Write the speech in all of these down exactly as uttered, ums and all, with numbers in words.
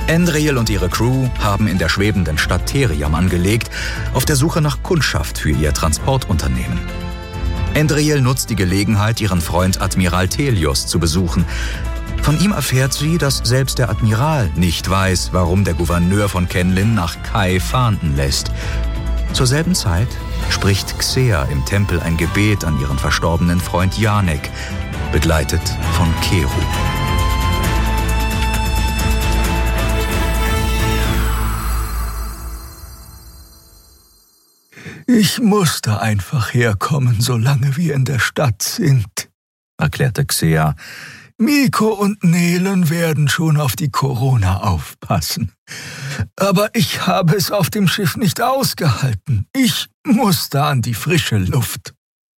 Endriel und ihre Crew haben in der schwebenden Stadt Theriam angelegt, auf der Suche nach Kundschaft für ihr Transportunternehmen. Endriel nutzt die Gelegenheit, ihren Freund Admiral Thelios zu besuchen. Von ihm erfährt sie, dass selbst der Admiral nicht weiß, warum der Gouverneur von Kenlin nach Kai fahnden lässt. Zur selben Zeit spricht Xea im Tempel ein Gebet an ihren verstorbenen Freund Janek, begleitet von Keru. »Ich musste einfach herkommen, solange wir in der Stadt sind«, erklärte Xea. »Miko und Nelen werden schon auf die Corona aufpassen. Aber ich habe es auf dem Schiff nicht ausgehalten. Ich musste an die frische Luft.«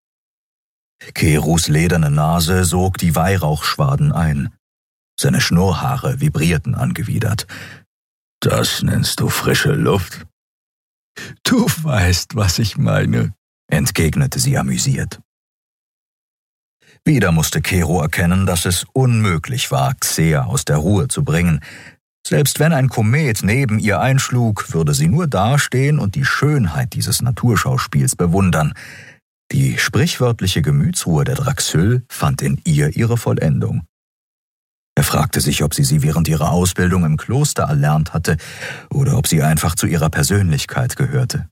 Kerus lederne Nase sog die Weihrauchschwaden ein. Seine Schnurrhaare vibrierten angewidert. »Das nennst du frische Luft?« »Du weißt, was ich meine«, entgegnete sie amüsiert. Wieder musste Keru erkennen, dass es unmöglich war, Xea aus der Ruhe zu bringen. Selbst wenn ein Komet neben ihr einschlug, würde sie nur dastehen und die Schönheit dieses Naturschauspiels bewundern. Die sprichwörtliche Gemütsruhe der Draxyl fand in ihr ihre Vollendung. Er fragte sich, ob sie sie während ihrer Ausbildung im Kloster erlernt hatte oder ob sie einfach zu ihrer Persönlichkeit gehörte.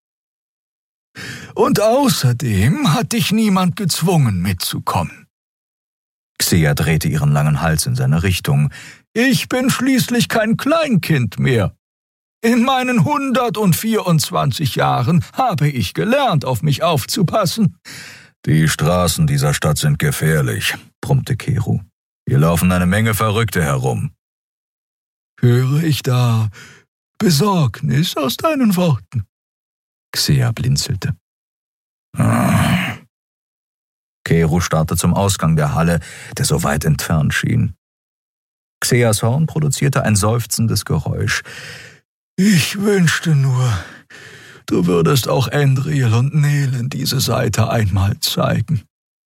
»Und außerdem hat dich niemand gezwungen, mitzukommen.« Xea drehte ihren langen Hals in seine Richtung. »Ich bin schließlich kein Kleinkind mehr. In meinen hundertvierundzwanzig Jahren habe ich gelernt, auf mich aufzupassen.« »Die Straßen dieser Stadt sind gefährlich«, brummte Keru. »Hier laufen eine Menge Verrückte herum.« »Höre ich da Besorgnis aus deinen Worten?« Xea blinzelte. Ah. Keru starrte zum Ausgang der Halle, der so weit entfernt schien. Xeas Horn produzierte ein seufzendes Geräusch. »Ich wünschte nur, du würdest auch Endriel und Nelen diese Seite einmal zeigen.«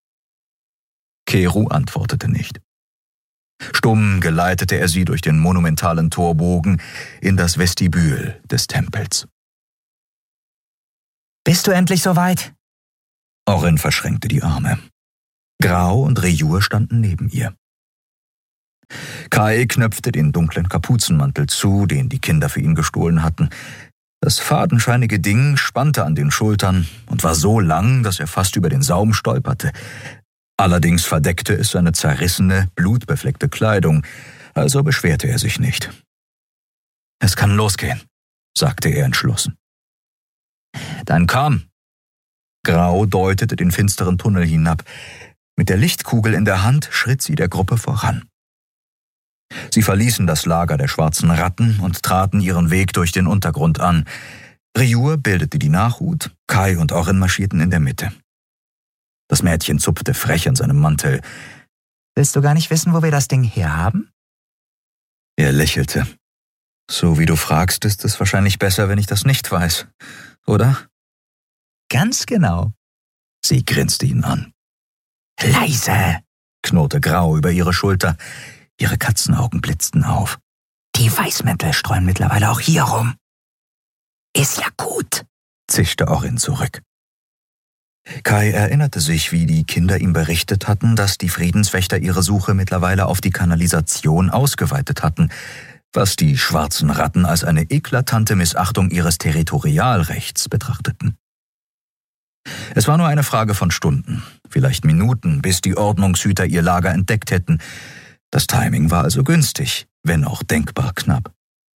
Keru antwortete nicht. Stumm geleitete er sie durch den monumentalen Torbogen in das Vestibül des Tempels. »Bist du endlich soweit?« Orin verschränkte die Arme. Grau und Rejur standen neben ihr. Kai knöpfte den dunklen Kapuzenmantel zu, den die Kinder für ihn gestohlen hatten. Das fadenscheinige Ding spannte an den Schultern und war so lang, dass er fast über den Saum stolperte. Allerdings verdeckte es seine zerrissene, blutbefleckte Kleidung, also beschwerte er sich nicht. »Es kann losgehen«, sagte er entschlossen. »Dann komm!« Grau deutete den finsteren Tunnel hinab. Mit der Lichtkugel in der Hand schritt sie der Gruppe voran. Sie verließen das Lager der schwarzen Ratten und traten ihren Weg durch den Untergrund an. Rejur bildete die Nachhut, Kai und Orin marschierten in der Mitte. Das Mädchen zupfte frech an seinem Mantel. »Willst du gar nicht wissen, wo wir das Ding herhaben?« Er lächelte. »So wie du fragst, ist es wahrscheinlich besser, wenn ich das nicht weiß, oder?« »Ganz genau.« Sie grinste ihn an. »Leise«, knurrte Grau über ihre Schulter. Ihre Katzenaugen blitzten auf. »Die Weißmäntel streuen mittlerweile auch hier rum.« »Ist ja gut«, zischte Orin zurück. Kai erinnerte sich, wie die Kinder ihm berichtet hatten, dass die Friedenswächter ihre Suche mittlerweile auf die Kanalisation ausgeweitet hatten, was die schwarzen Ratten als eine eklatante Missachtung ihres Territorialrechts betrachteten. Es war nur eine Frage von Stunden, vielleicht Minuten, bis die Ordnungshüter ihr Lager entdeckt hätten. Das Timing war also günstig, wenn auch denkbar knapp.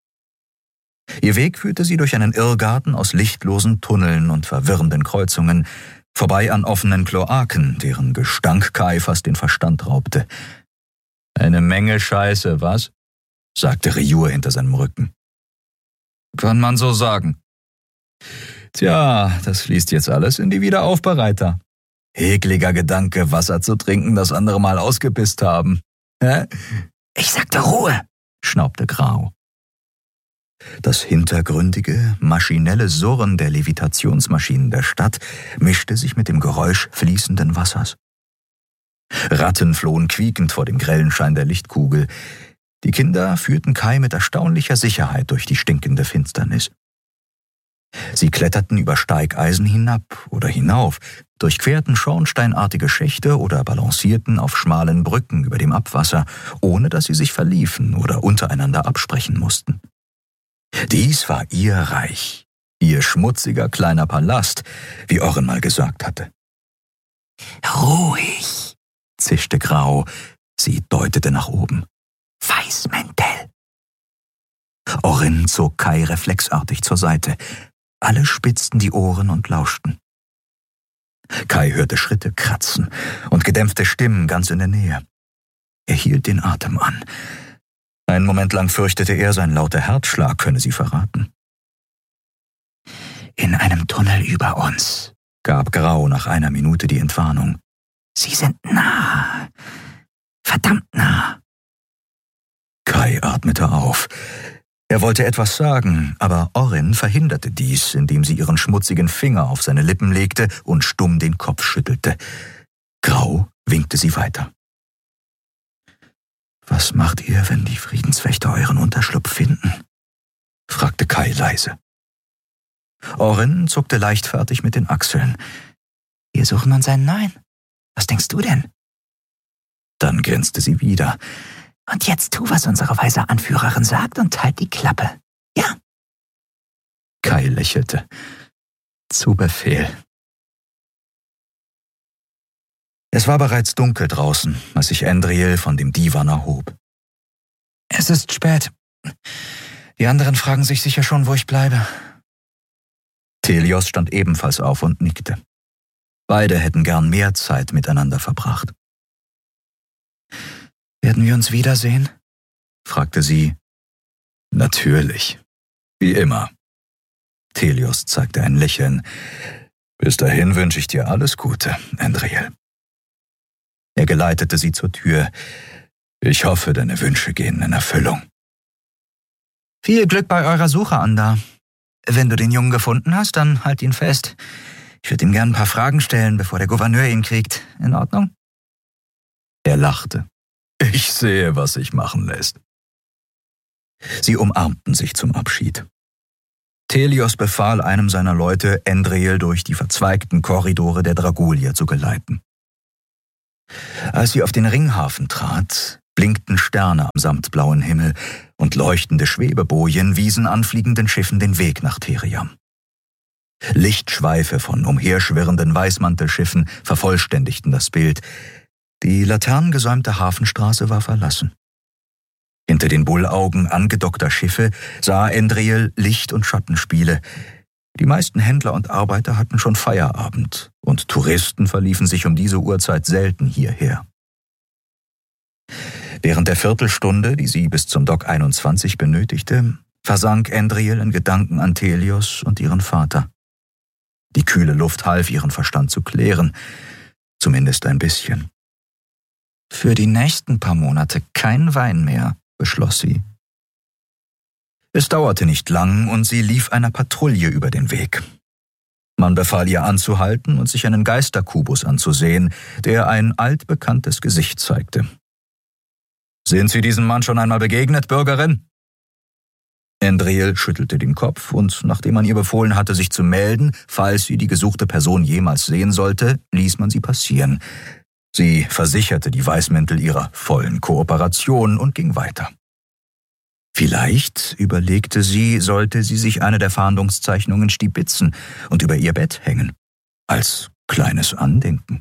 Ihr Weg führte sie durch einen Irrgarten aus lichtlosen Tunneln und verwirrenden Kreuzungen, vorbei an offenen Kloaken, deren Gestank Kai fast den Verstand raubte. »Eine Menge Scheiße, was?« sagte Rejur hinter seinem Rücken. »Kann man so sagen.« »Tja, das fließt jetzt alles in die Wiederaufbereiter. Ekliger Gedanke, Wasser zu trinken, das andere Mal ausgepisst haben. Hä?« »Ich sagte Ruhe«, schnaubte Grau. Das hintergründige, maschinelle Surren der Levitationsmaschinen der Stadt mischte sich mit dem Geräusch fließenden Wassers. Ratten flohen quiekend vor dem grellen Schein der Lichtkugel. Die Kinder führten Kai mit erstaunlicher Sicherheit durch die stinkende Finsternis. Sie kletterten über Steigeisen hinab oder hinauf, durchquerten schornsteinartige Schächte oder balancierten auf schmalen Brücken über dem Abwasser, ohne dass sie sich verliefen oder untereinander absprechen mussten. Dies war ihr Reich, ihr schmutziger kleiner Palast, wie Orren mal gesagt hatte. Ruhig, zischte Grau, sie deutete nach oben. Weißmäntel. Orren zog Kai reflexartig zur Seite. Alle spitzten die Ohren und lauschten. Kai hörte Schritte kratzen und gedämpfte Stimmen ganz in der Nähe. Er hielt den Atem an. Einen Moment lang fürchtete er, sein lauter Herzschlag könne sie verraten. In einem Tunnel über uns, gab Grau nach einer Minute die Entwarnung. Sie sind nah. Verdammt nah. Kai atmete auf. Er wollte etwas sagen, aber Orren verhinderte dies, indem sie ihren schmutzigen Finger auf seine Lippen legte und stumm den Kopf schüttelte. Grau winkte sie weiter. »Was macht ihr, wenn die Friedenswächter euren Unterschlupf finden?« fragte Kai leise. Orren zuckte leichtfertig mit den Achseln. »Wir suchen uns ein Nein. Was denkst du denn?« Dann grinste sie wieder. »Und jetzt tu, was unsere weise Anführerin sagt und halt die Klappe. Ja?« Kai lächelte. »Zu Befehl.« Es war bereits dunkel draußen, als sich Andriel von dem Divan erhob. »Es ist spät. Die anderen fragen sich sicher schon, wo ich bleibe.« Telios stand ebenfalls auf und nickte. Beide hätten gern mehr Zeit miteinander verbracht. »Werden wir uns wiedersehen?« fragte sie. »Natürlich. Wie immer.« Telios zeigte ein Lächeln. »Bis dahin wünsche ich dir alles Gute, Andriel.« Er geleitete sie zur Tür. »Ich hoffe, deine Wünsche gehen in Erfüllung.« »Viel Glück bei eurer Suche, Anda. Wenn du den Jungen gefunden hast, dann halt ihn fest. Ich würde ihm gern ein paar Fragen stellen, bevor der Gouverneur ihn kriegt. In Ordnung?« Er lachte. »Ich sehe, was sich machen lässt.« Sie umarmten sich zum Abschied. Telios befahl einem seiner Leute, Andriel durch die verzweigten Korridore der Dragulier zu geleiten. Als sie auf den Ringhafen trat, blinkten Sterne am samtblauen Himmel und leuchtende Schwebebojen wiesen anfliegenden Schiffen den Weg nach Theriam. Lichtschweife von umherschwirrenden Weißmantelschiffen vervollständigten das Bild. Die laternengesäumte Hafenstraße war verlassen. Hinter den Bullaugen angedockter Schiffe sah Andriel Licht- und Schattenspiele. Die meisten Händler und Arbeiter hatten schon Feierabend und Touristen verliefen sich um diese Uhrzeit selten hierher. Während der Viertelstunde, die sie bis zum Dock einundzwanzig benötigte, versank Andriel in Gedanken an Telios und ihren Vater. Die kühle Luft half, ihren Verstand zu klären, zumindest ein bisschen. »Für die nächsten paar Monate kein Wein mehr«, beschloss sie. Es dauerte nicht lang und sie lief einer Patrouille über den Weg. Man befahl ihr anzuhalten und sich einen Geisterkubus anzusehen, der ein altbekanntes Gesicht zeigte. »Sind Sie diesem Mann schon einmal begegnet, Bürgerin?« Andriel schüttelte den Kopf und, nachdem man ihr befohlen hatte, sich zu melden, falls sie die gesuchte Person jemals sehen sollte, ließ man sie passieren. Sie versicherte die Weißmäntel ihrer vollen Kooperation und ging weiter. Vielleicht, überlegte sie, sollte sie sich eine der Fahndungszeichnungen stibitzen und über ihr Bett hängen, als kleines Andenken.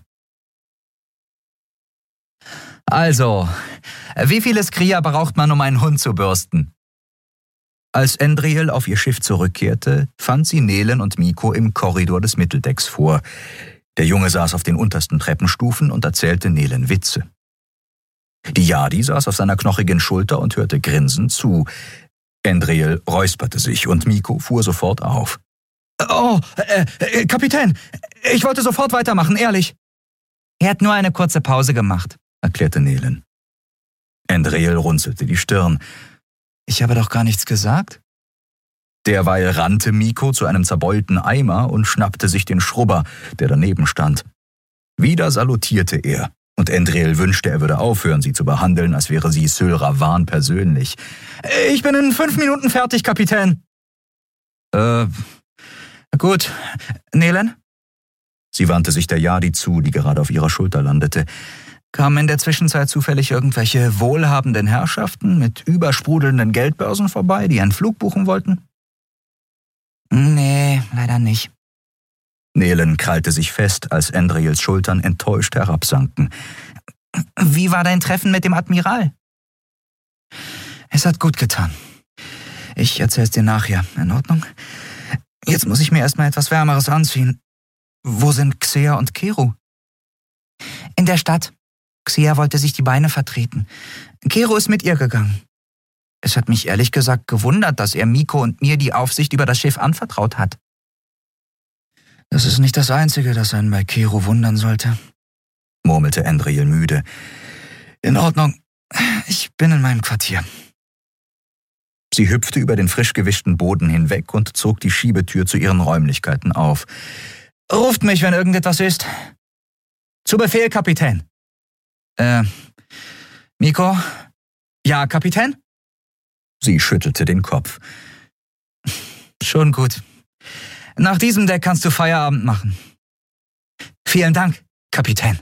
»Also, wie viele Skria braucht man, um einen Hund zu bürsten?« Als Andriel auf ihr Schiff zurückkehrte, fand sie Nelen und Miko im Korridor des Mitteldecks vor. Der Junge saß auf den untersten Treppenstufen und erzählte Nelen Witze. Die Yadi saß auf seiner knochigen Schulter und hörte grinsend zu. Andriel räusperte sich und Miko fuhr sofort auf. »Oh, äh, äh, Kapitän, ich wollte sofort weitermachen, ehrlich.« »Er hat nur eine kurze Pause gemacht«, erklärte Nelen. Andriel runzelte die Stirn. »Ich habe doch gar nichts gesagt.« Derweil rannte Miko zu einem zerbeulten Eimer und schnappte sich den Schrubber, der daneben stand. Wieder salutierte er, Und Endriel wünschte, er würde aufhören, sie zu behandeln, als wäre sie Syl Ravan persönlich. »Ich bin in fünf Minuten fertig, Kapitän.« »Äh, gut. Nelen?« Sie wandte sich der Yadi zu, die gerade auf ihrer Schulter landete. »Kamen in der Zwischenzeit zufällig irgendwelche wohlhabenden Herrschaften mit übersprudelnden Geldbörsen vorbei, die einen Flug buchen wollten?« »Nee, leider nicht.« Nelen krallte sich fest, als Endriels Schultern enttäuscht herabsanken. »Wie war dein Treffen mit dem Admiral?« »Es hat gut getan. Ich erzähl's dir nachher, in Ordnung? Jetzt muss ich mir erstmal etwas Wärmeres anziehen. Wo sind Xea und Kero?« »In der Stadt. Xea wollte sich die Beine vertreten. Kero ist mit ihr gegangen. Es hat mich ehrlich gesagt gewundert, dass er Miko und mir die Aufsicht über das Schiff anvertraut hat.« »Das ist nicht das Einzige, das einen bei Kero wundern sollte«, murmelte Endriel müde. »In Ordnung. Ich bin in meinem Quartier.« Sie hüpfte über den frisch gewischten Boden hinweg und zog die Schiebetür zu ihren Räumlichkeiten auf. »Ruft mich, wenn irgendetwas ist.« »Zu Befehl, Kapitän.« »Äh, Miko? Ja, Kapitän?« Sie schüttelte den Kopf. »Schon gut. Nach diesem Deck kannst du Feierabend machen. Vielen Dank, Kapitän.«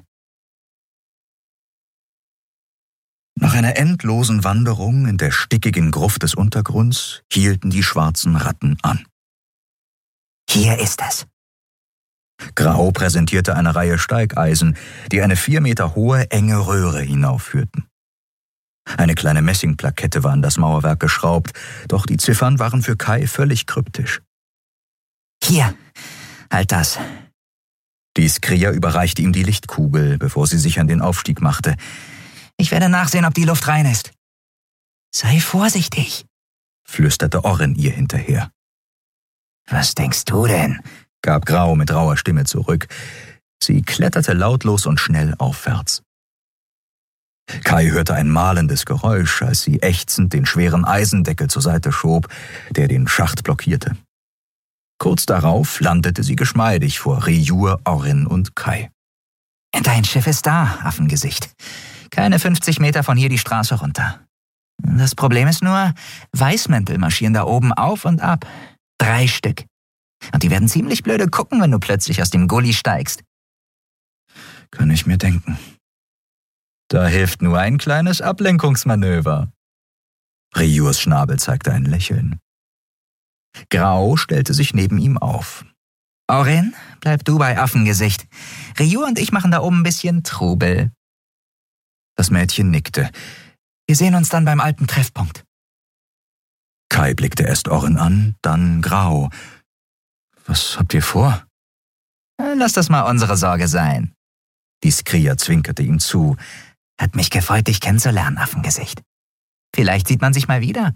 Nach einer endlosen Wanderung in der stickigen Gruft des Untergrunds hielten die schwarzen Ratten an. »Hier ist es.« Grau präsentierte eine Reihe Steigeisen, die eine vier Meter hohe, enge Röhre hinaufführten. Eine kleine Messingplakette war an das Mauerwerk geschraubt, doch die Ziffern waren für Kai völlig kryptisch. »Hier, halt das.« Die Skria überreichte ihm die Lichtkugel, bevor sie sich an den Aufstieg machte. »Ich werde nachsehen, ob die Luft rein ist.« »Sei vorsichtig«, flüsterte Orrin ihr hinterher. »Was denkst du denn?«, gab Grau mit rauer Stimme zurück. Sie kletterte lautlos und schnell aufwärts. Kai hörte ein malendes Geräusch, als sie ächzend den schweren Eisendeckel zur Seite schob, der den Schacht blockierte. Kurz darauf landete sie geschmeidig vor Rejur, Orrin und Kai. »Dein Schiff ist da, Affengesicht. Keine fünfzig Meter von hier die Straße runter. Das Problem ist nur, Weißmäntel marschieren da oben auf und ab. Drei Stück. Und die werden ziemlich blöde gucken, wenn du plötzlich aus dem Gully steigst.« »Kann ich mir denken. Da hilft nur ein kleines Ablenkungsmanöver.« Rejurs Schnabel zeigte ein Lächeln. Grau stellte sich neben ihm auf. »Orrin, bleib du bei Affengesicht. Rejur und ich machen da oben ein bisschen Trubel.« Das Mädchen nickte. »Wir sehen uns dann beim alten Treffpunkt.« Kai blickte erst Orrin an, dann Grau. »Was habt ihr vor?« »Lass das mal unsere Sorge sein.« Die Skria zwinkerte ihm zu. »Hat mich gefreut, dich kennenzulernen, Affengesicht. Vielleicht sieht man sich mal wieder.«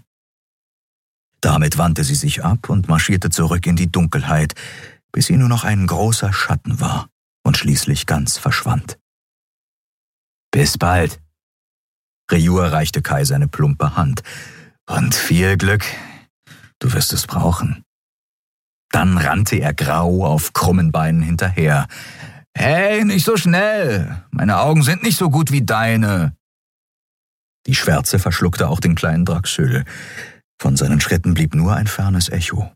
Damit wandte sie sich ab und marschierte zurück in die Dunkelheit, bis sie nur noch ein großer Schatten war und schließlich ganz verschwand. »Bis bald.« Rejur reichte Kai seine plumpe Hand. »Und viel Glück. Du wirst es brauchen.« Dann rannte er Grau auf krummen Beinen hinterher. »Hey, nicht so schnell. Meine Augen sind nicht so gut wie deine.« Die Schwärze verschluckte auch den kleinen Draxyl. Von seinen Schritten blieb nur ein fernes Echo.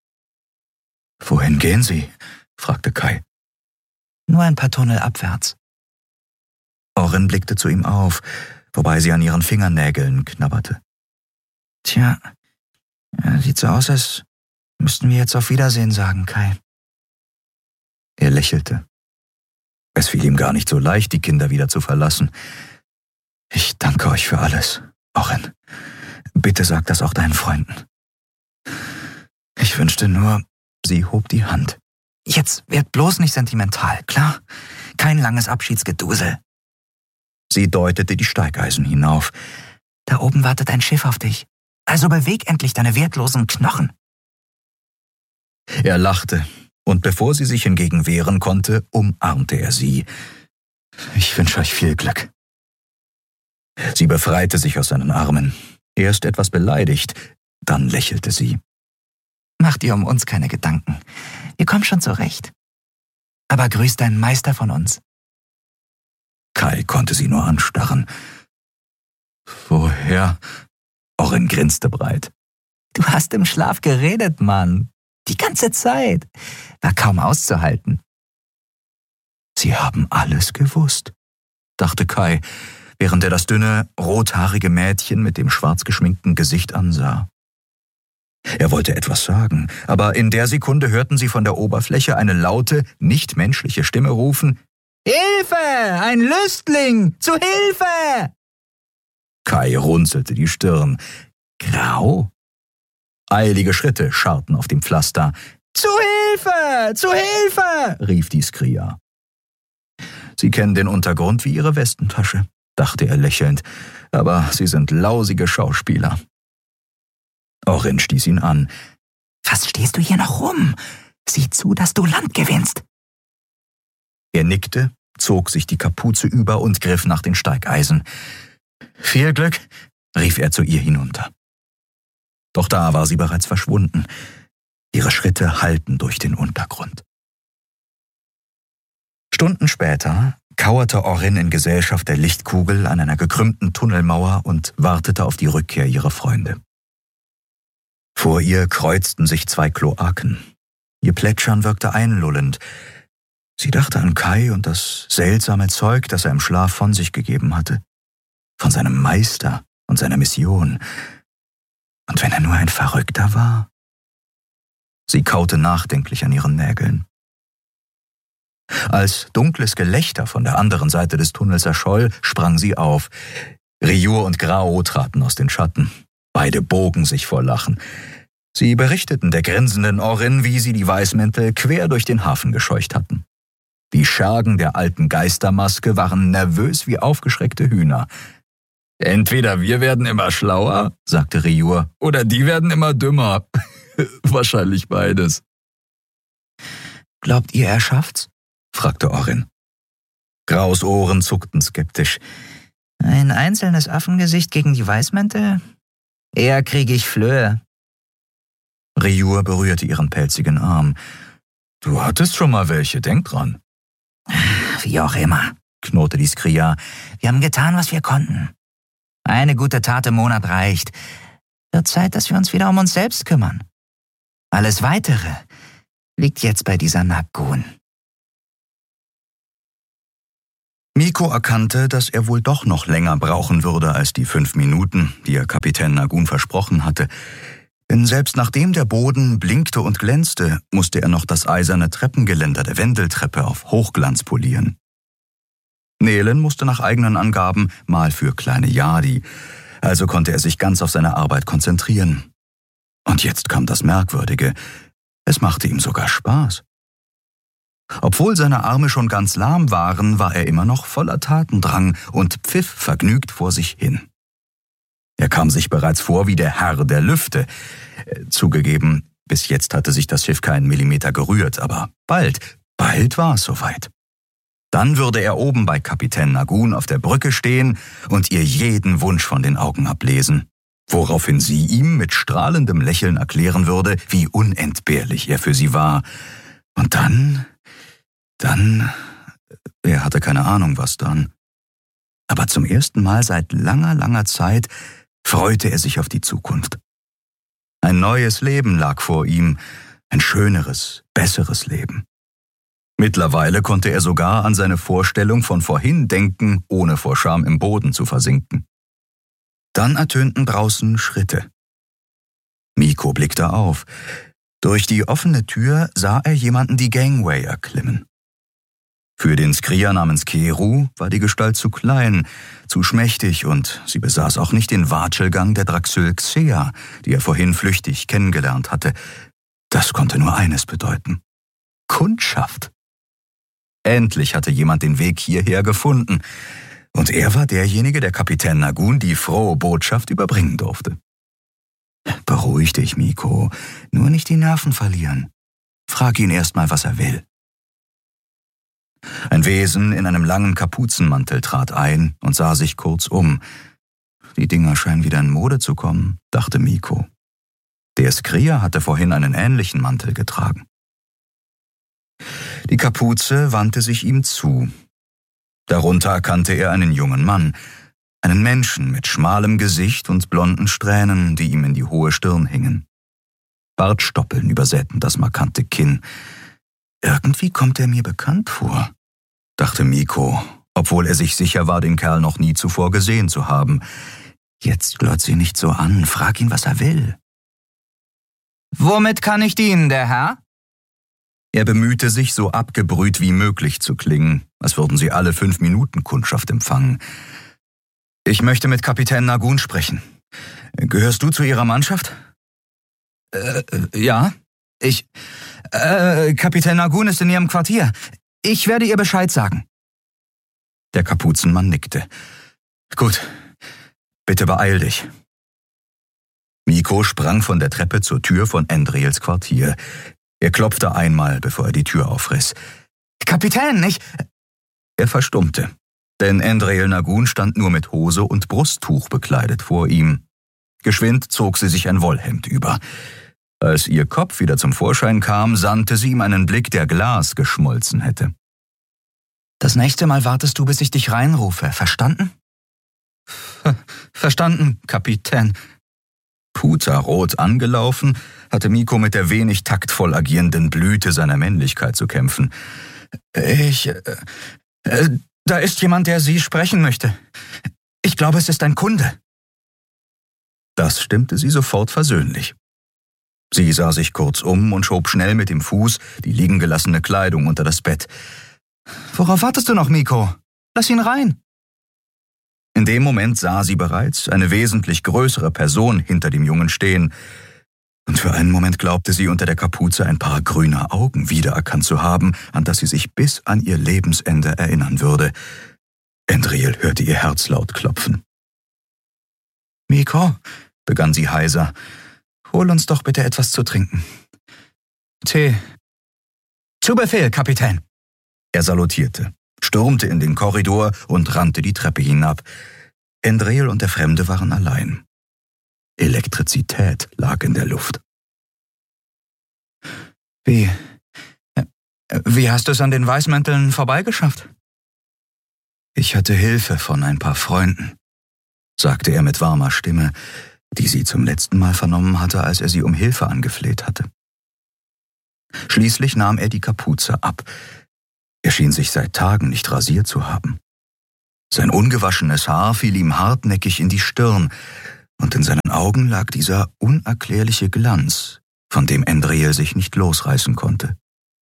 »Wohin gehen Sie?« fragte Kai. »Nur ein paar Tunnel abwärts.« Orrin blickte zu ihm auf, wobei sie an ihren Fingernägeln knabberte. »Tja, sieht so aus, als müssten wir jetzt auf Wiedersehen sagen, Kai.« Er lächelte. Es fiel ihm gar nicht so leicht, die Kinder wieder zu verlassen. »Ich danke euch für alles, Orrin. Bitte sag das auch deinen Freunden. Ich wünschte nur...« Sie hob die Hand. »Jetzt werd bloß nicht sentimental, klar? Kein langes Abschiedsgedusel.« Sie deutete die Steigeisen hinauf. »Da oben wartet ein Schiff auf dich. Also beweg endlich deine wertlosen Knochen.« Er lachte, und bevor sie sich hingegen wehren konnte, umarmte er sie. »Ich wünsche euch viel Glück.« Sie befreite sich aus seinen Armen. Erst etwas beleidigt, dann lächelte sie. »Mach dir um uns keine Gedanken. Wir kommen schon zurecht. Aber grüß deinen Meister von uns.« Kai konnte sie nur anstarren. »Woher?« Orrin grinste breit. »Du hast im Schlaf geredet, Mann. Die ganze Zeit. War kaum auszuhalten.« »Sie haben alles gewusst«, dachte Kai, während er das dünne, rothaarige Mädchen mit dem schwarz geschminkten Gesicht ansah. Er wollte etwas sagen, aber in der Sekunde hörten sie von der Oberfläche eine laute, nicht menschliche Stimme rufen: »Hilfe! Ein Lüstling! Zu Hilfe!« Kai runzelte die Stirn. Grau? Eilige Schritte scharrten auf dem Pflaster. »Zu Hilfe! Zu Hilfe!« rief die Skria. »Sie kennen den Untergrund wie ihre Westentasche«, dachte er lächelnd, »aber sie sind lausige Schauspieler.« Orrin stieß ihn an. »Was stehst du hier noch rum? Sieh zu, dass du Land gewinnst.« Er nickte, zog sich die Kapuze über und griff nach den Steigeisen. »Viel Glück«, rief er zu ihr hinunter. Doch da war sie bereits verschwunden. Ihre Schritte hallten durch den Untergrund. Stunden später kauerte Orrin in Gesellschaft der Lichtkugel an einer gekrümmten Tunnelmauer und wartete auf die Rückkehr ihrer Freunde. Vor ihr kreuzten sich zwei Kloaken. Ihr Plätschern wirkte einlullend. Sie dachte an Kai und das seltsame Zeug, das er im Schlaf von sich gegeben hatte. Von seinem Meister und seiner Mission. Und wenn er nur ein Verrückter war? Sie kaute nachdenklich an ihren Nägeln. Als dunkles Gelächter von der anderen Seite des Tunnels erscholl, sprang sie auf. Ryur und Grao traten aus den Schatten. Beide bogen sich vor Lachen. Sie berichteten der grinsenden Orrin, wie sie die Weißmäntel quer durch den Hafen gescheucht hatten. Die Schergen der alten Geistermaske waren nervös wie aufgeschreckte Hühner. »Entweder wir werden immer schlauer«, sagte Ryur, »oder die werden immer dümmer. Wahrscheinlich beides.« »Glaubt ihr, er schafft's?« fragte Orrin. Graus Ohren zuckten skeptisch. »Ein einzelnes Affengesicht gegen die Weißmäntel? Eher kriege ich Flöhe.« Ryur berührte ihren pelzigen Arm. »Du hattest schon mal welche, denk dran.« »Wie auch immer«, knurrte die Skria. »Wir haben getan, was wir konnten. Eine gute Tat im Monat reicht. Wird Zeit, dass wir uns wieder um uns selbst kümmern. Alles Weitere liegt jetzt bei dieser Nagun.« Miko erkannte, dass er wohl doch noch länger brauchen würde als die fünf Minuten, die er Kapitän Nagun versprochen hatte. Denn selbst nachdem der Boden blinkte und glänzte, musste er noch das eiserne Treppengeländer der Wendeltreppe auf Hochglanz polieren. Nelen musste nach eigenen Angaben mal für kleine Yadi, also konnte er sich ganz auf seine Arbeit konzentrieren. Und jetzt kam das Merkwürdige, es machte ihm sogar Spaß. Obwohl seine Arme schon ganz lahm waren, war er immer noch voller Tatendrang und pfiff vergnügt vor sich hin. Er kam sich bereits vor wie der Herr der Lüfte. Zugegeben, bis jetzt hatte sich das Schiff keinen Millimeter gerührt, aber bald, bald war es soweit. Dann würde er oben bei Kapitän Nagun auf der Brücke stehen und ihr jeden Wunsch von den Augen ablesen, woraufhin sie ihm mit strahlendem Lächeln erklären würde, wie unentbehrlich er für sie war. Und dann, dann, er hatte keine Ahnung, was dann. Aber zum ersten Mal seit langer, langer Zeit freute er sich auf die Zukunft. Ein neues Leben lag vor ihm, ein schöneres, besseres Leben. Mittlerweile konnte er sogar an seine Vorstellung von vorhin denken, ohne vor Scham im Boden zu versinken. Dann ertönten draußen Schritte. Miko blickte auf. Durch die offene Tür sah er jemanden die Gangway erklimmen. Für den Skria namens Keru war die Gestalt zu klein, zu schmächtig und sie besaß auch nicht den Watschelgang der Draxyl Xea, die er vorhin flüchtig kennengelernt hatte. Das konnte nur eines bedeuten: Kundschaft. Endlich hatte jemand den Weg hierher gefunden und er war derjenige, der Kapitän Nagun die frohe Botschaft überbringen durfte. Beruhig dich, Miko, nur nicht die Nerven verlieren. Frag ihn erst mal, was er will. Ein Wesen in einem langen Kapuzenmantel trat ein und sah sich kurz um. Die Dinger scheinen wieder in Mode zu kommen, dachte Miko. Der Skria hatte vorhin einen ähnlichen Mantel getragen. Die Kapuze wandte sich ihm zu. Darunter erkannte er einen jungen Mann, einen Menschen mit schmalem Gesicht und blonden Strähnen, die ihm in die hohe Stirn hingen. Bartstoppeln übersäten das markante Kinn. Irgendwie kommt er mir bekannt vor, dachte Miko, obwohl er sich sicher war, den Kerl noch nie zuvor gesehen zu haben. Jetzt glotz ihn nicht so an, frag ihn, was er will. »Womit kann ich dienen, der Herr?« Er bemühte sich, so abgebrüht wie möglich zu klingen, als würden sie alle fünf Minuten Kundschaft empfangen. »Ich möchte mit Kapitän Nagun sprechen. Gehörst du zu Ihrer Mannschaft?« Äh, ja. Ich... Äh, Kapitän Nagun ist in Ihrem Quartier. Ich werde ihr Bescheid sagen.« Der Kapuzenmann nickte. »Gut, bitte beeil dich.« Miko sprang von der Treppe zur Tür von Endriels Quartier. Er klopfte einmal, bevor er die Tür aufriss. »Kapitän, ich...« Er verstummte, denn Endriel Nagun stand nur mit Hose und Brusttuch bekleidet vor ihm. Geschwind zog sie sich ein Wollhemd über. Als ihr Kopf wieder zum Vorschein kam, sandte sie ihm einen Blick, der Glas geschmolzen hätte. »Das nächste Mal wartest du, bis ich dich reinrufe, verstanden?« Ver- »Verstanden, Kapitän.« Puterrot angelaufen, hatte Miko mit der wenig taktvoll agierenden Blüte seiner Männlichkeit zu kämpfen. »Ich... Äh, äh, da ist jemand, der Sie sprechen möchte. Ich glaube, es ist ein Kunde.« Das stimmte sie sofort versöhnlich. Sie sah sich kurz um und schob schnell mit dem Fuß die liegen gelassene Kleidung unter das Bett. »Worauf wartest du noch, Miko? Lass ihn rein.« In dem Moment sah sie bereits eine wesentlich größere Person hinter dem Jungen stehen, und für einen Moment glaubte sie, unter der Kapuze ein paar grüne Augen wiedererkannt zu haben, an das sie sich bis an ihr Lebensende erinnern würde. Endriel hörte ihr Herz laut klopfen. »Miko«, begann sie heiser, »hol uns doch bitte etwas zu trinken. Tee. Zu Befehl, Kapitän.« Er salutierte, stürmte in den Korridor und rannte die Treppe hinab. Endriel und der Fremde waren allein. Elektrizität lag in der Luft. »Wie... Wie hast du es an den Weißmänteln vorbeigeschafft?« »Ich hatte Hilfe von ein paar Freunden«, sagte er mit warmer Stimme, die sie zum letzten Mal vernommen hatte, als er sie um Hilfe angefleht hatte. Schließlich nahm er die Kapuze ab. Er schien sich seit Tagen nicht rasiert zu haben. Sein ungewaschenes Haar fiel ihm hartnäckig in die Stirn, und in seinen Augen lag dieser unerklärliche Glanz, von dem Endriel sich nicht losreißen konnte.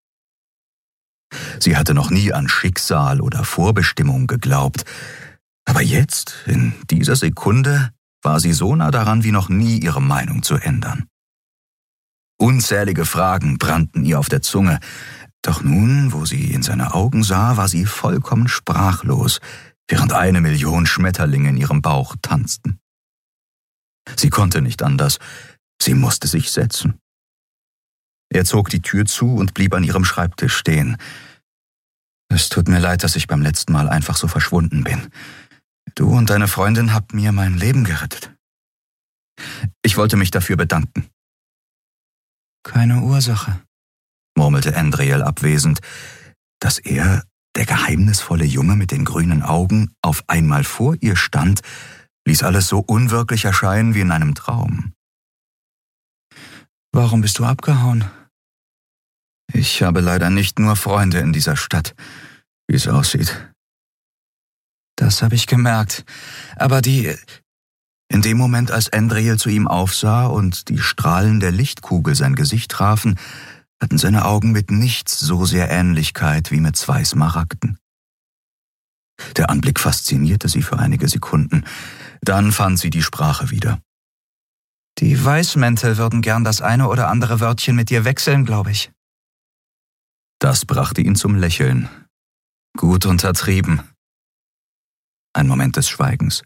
Sie hatte noch nie an Schicksal oder Vorbestimmung geglaubt, aber jetzt, in dieser Sekunde, war sie so nah daran wie noch nie, ihre Meinung zu ändern. Unzählige Fragen brannten ihr auf der Zunge, doch nun, wo sie in seine Augen sah, war sie vollkommen sprachlos, während eine Million Schmetterlinge in ihrem Bauch tanzten. Sie konnte nicht anders, sie musste sich setzen. Er zog die Tür zu und blieb an ihrem Schreibtisch stehen. »Es tut mir leid, dass ich beim letzten Mal einfach so verschwunden bin. Du und deine Freundin habt mir mein Leben gerettet. Ich wollte mich dafür bedanken.« »Keine Ursache«, murmelte Endriel abwesend, dass er, der geheimnisvolle Junge mit den grünen Augen, auf einmal vor ihr stand, ließ alles so unwirklich erscheinen wie in einem Traum. »Warum bist du abgehauen?« »Ich habe leider nicht nur Freunde in dieser Stadt, wie es aussieht.« »Das habe ich gemerkt, aber die...« In dem Moment, als Endriel zu ihm aufsah und die Strahlen der Lichtkugel sein Gesicht trafen, hatten seine Augen mit nichts so sehr Ähnlichkeit wie mit zwei Smaragden. Der Anblick faszinierte sie für einige Sekunden, dann fand sie die Sprache wieder. »Die Weißmäntel würden gern das eine oder andere Wörtchen mit dir wechseln, glaube ich.« Das brachte ihn zum Lächeln. Gut untertrieben. Ein Moment des Schweigens.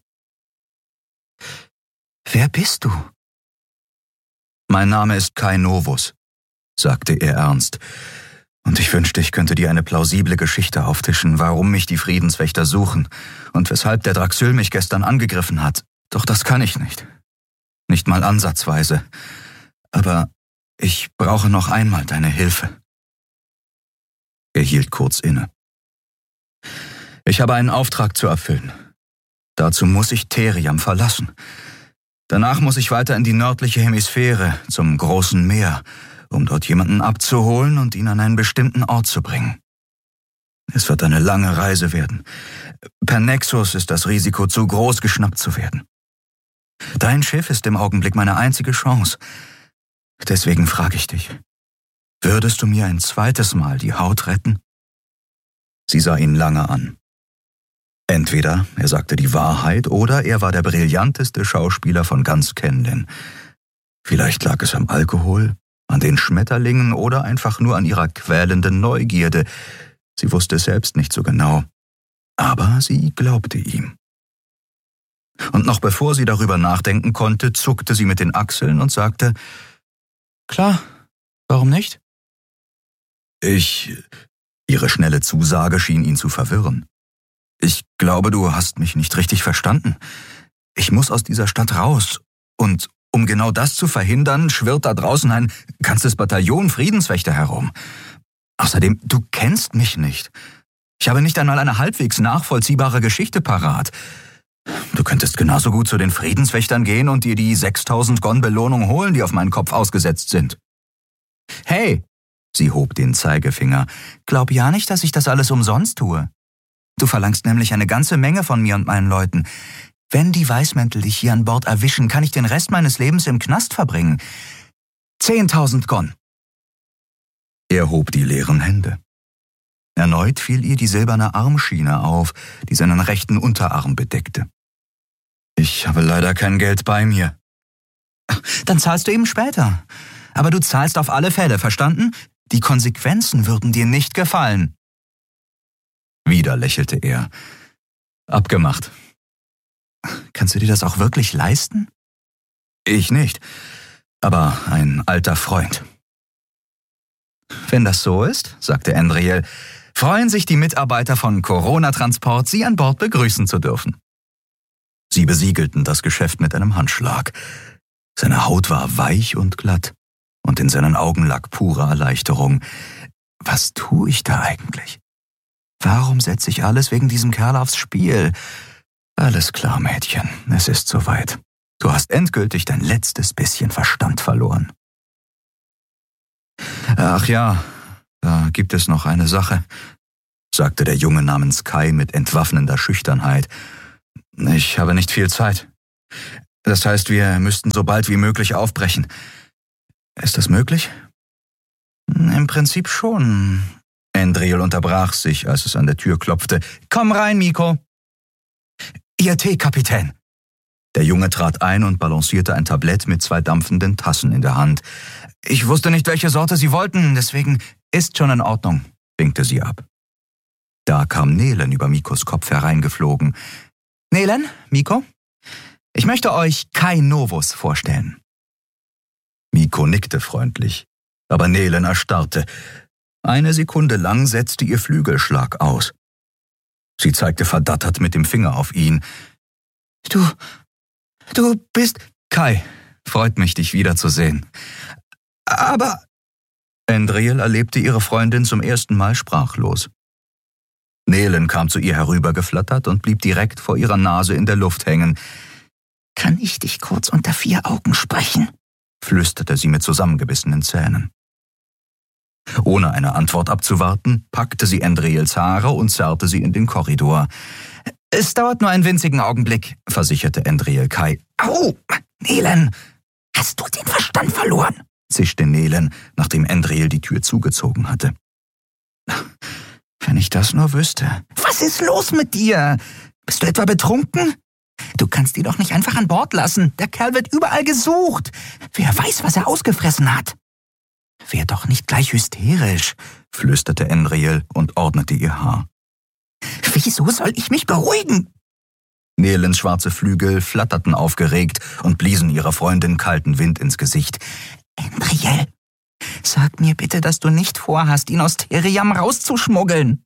»Wer bist du?« »Mein Name ist Kai Novus«, sagte er ernst, »und ich wünschte, ich könnte dir eine plausible Geschichte auftischen, warum mich die Friedenswächter suchen und weshalb der Draxyl mich gestern angegriffen hat. Doch das kann ich nicht. Nicht mal ansatzweise. Aber ich brauche noch einmal deine Hilfe.« Er hielt kurz inne. Ich habe einen Auftrag zu erfüllen. Dazu muss ich Theriam verlassen. Danach muss ich weiter in die nördliche Hemisphäre, zum großen Meer, um dort jemanden abzuholen und ihn an einen bestimmten Ort zu bringen. Es wird eine lange Reise werden. Per Nexus ist das Risiko zu groß, geschnappt zu werden. Dein Schiff ist im Augenblick meine einzige Chance. Deswegen frage ich dich, würdest du mir ein zweites Mal die Haut retten? Sie sah ihn lange an. Entweder er sagte die Wahrheit oder er war der brillanteste Schauspieler von ganz Kenlin. Vielleicht lag es am Alkohol, an den Schmetterlingen oder einfach nur an ihrer quälenden Neugierde. Sie wusste es selbst nicht so genau. Aber sie glaubte ihm. Und noch bevor sie darüber nachdenken konnte, zuckte sie mit den Achseln und sagte, »Klar, warum nicht?« Ich... Ihre schnelle Zusage schien ihn zu verwirren. »Ich glaube, du hast mich nicht richtig verstanden. Ich muss aus dieser Stadt raus. Und um genau das zu verhindern, schwirrt da draußen ein ganzes Bataillon Friedenswächter herum. Außerdem, du kennst mich nicht. Ich habe nicht einmal eine halbwegs nachvollziehbare Geschichte parat. Du könntest genauso gut zu den Friedenswächtern gehen und dir die sechstausend Gon Belohnung holen, die auf meinen Kopf ausgesetzt sind.« »Hey«, sie hob den Zeigefinger, »glaub ja nicht, dass ich das alles umsonst tue. Du verlangst nämlich eine ganze Menge von mir und meinen Leuten. Wenn die Weißmäntel dich hier an Bord erwischen, kann ich den Rest meines Lebens im Knast verbringen. Zehntausend Gon.« Er hob die leeren Hände. Erneut fiel ihr die silberne Armschiene auf, die seinen rechten Unterarm bedeckte. »Ich habe leider kein Geld bei mir.« »Dann zahlst du eben später. Aber du zahlst auf alle Fälle, verstanden? Die Konsequenzen würden dir nicht gefallen.« Wieder lächelte er. »Abgemacht. Kannst du dir das auch wirklich leisten?« »Ich nicht, aber ein alter Freund.« »Wenn das so ist«, sagte Andriel, »freuen sich die Mitarbeiter von Corona Transport, Sie an Bord begrüßen zu dürfen.« Sie besiegelten das Geschäft mit einem Handschlag. Seine Haut war weich und glatt, und in seinen Augen lag pure Erleichterung. Was tue ich da eigentlich? Warum setze ich alles wegen diesem Kerl aufs Spiel? Alles klar, Mädchen, es ist soweit. Du hast endgültig dein letztes bisschen Verstand verloren. »Ach ja, da gibt es noch eine Sache«, sagte der Junge namens Kai mit entwaffnender Schüchternheit. »Ich habe nicht viel Zeit. Das heißt, wir müssten so bald wie möglich aufbrechen. Ist das möglich?« »Im Prinzip schon.« Andriel unterbrach sich, als es an der Tür klopfte. »Komm rein, Miko.« »Ihr Tee, Kapitän.« Der Junge trat ein und balancierte ein Tablett mit zwei dampfenden Tassen in der Hand. »Ich wusste nicht, welche Sorte Sie wollten, deswegen ist schon in Ordnung«, winkte sie ab. Da kam Nelen über Mikos Kopf hereingeflogen. »Nelen, Miko, ich möchte euch Kai Novus vorstellen.« Miko nickte freundlich, aber Nelen erstarrte. Eine Sekunde lang setzte ihr Flügelschlag aus. Sie zeigte verdattert mit dem Finger auf ihn. »Du, du bist...« »Kai, freut mich, dich wiederzusehen. Aber...« Andriel erlebte ihre Freundin zum ersten Mal sprachlos. Nelen kam zu ihr herübergeflattert und blieb direkt vor ihrer Nase in der Luft hängen. »Kann ich dich kurz unter vier Augen sprechen?« flüsterte sie mit zusammengebissenen Zähnen. Ohne eine Antwort abzuwarten, packte sie Andriels Haare und zerrte sie in den Korridor. »Es dauert nur einen winzigen Augenblick«, versicherte Andriel Kai. »Au, Nelen, hast du den Verstand verloren?« zischte Nelen, nachdem Andriel die Tür zugezogen hatte. »Wenn ich das nur wüsste.« »Was ist los mit dir? Bist du etwa betrunken? Du kannst ihn doch nicht einfach an Bord lassen. Der Kerl wird überall gesucht. Wer weiß, was er ausgefressen hat.« »Wär doch nicht gleich hysterisch«, flüsterte Andriel und ordnete ihr Haar. »Wieso soll ich mich beruhigen?« Nelens schwarze Flügel flatterten aufgeregt und bliesen ihrer Freundin kalten Wind ins Gesicht. »Andriel, sag mir bitte, dass du nicht vorhast, ihn aus Theriam rauszuschmuggeln.«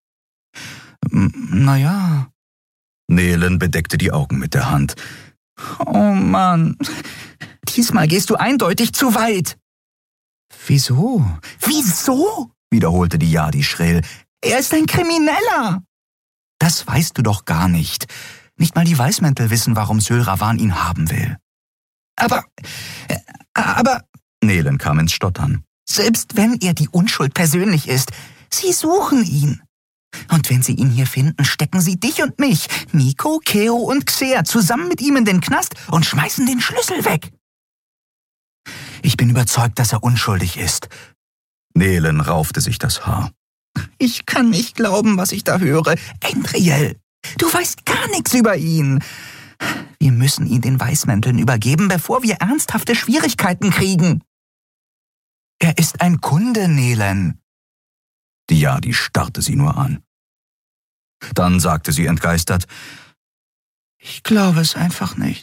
»Naja...« Nelen bedeckte die Augen mit der Hand. »Oh Mann, diesmal gehst du eindeutig zu weit.« »Wieso?« »Wieso?« wiederholte die Yadi schrill. »Er ist ein Krimineller.« Das weißt du doch gar nicht. Nicht mal die Weißmäntel wissen, warum Syl Ravan ihn haben will. Aber, aber... Nelen kam ins Stottern. Selbst wenn er die Unschuld persönlich ist, sie suchen ihn. Und wenn sie ihn hier finden, stecken sie dich und mich, Miko, Keo und Xer, zusammen mit ihm in den Knast und schmeißen den Schlüssel weg. Ich bin überzeugt, dass er unschuldig ist. Nelen raufte sich das Haar. Ich kann nicht glauben, was ich da höre. Endriel, du weißt gar nichts über ihn. Wir müssen ihn den Weißmänteln übergeben, bevor wir ernsthafte Schwierigkeiten kriegen. Er ist ein Kunde, Nelen. Die Jadi starrte sie nur an. Dann sagte sie entgeistert, ich glaube es einfach nicht.